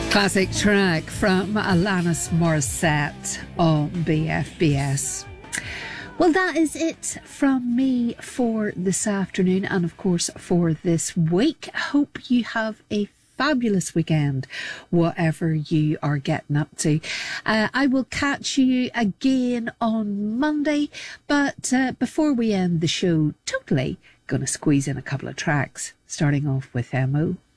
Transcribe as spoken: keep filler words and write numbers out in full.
Classic track from Alanis Morissette on B F B S. Well, that is it from me for this afternoon and, of course, for this week. Hope you have a fabulous weekend, whatever you are getting up to. Uh, I will catch you again on Monday, but uh, before we end the show totally, going to squeeze in a couple of tracks, starting off with M O